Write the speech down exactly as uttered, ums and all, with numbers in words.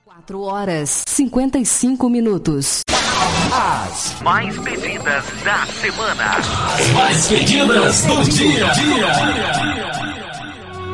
quatro horas cinquenta e cinco minutos. As mais pedidas da semana. As mais pedidas do dia. dia.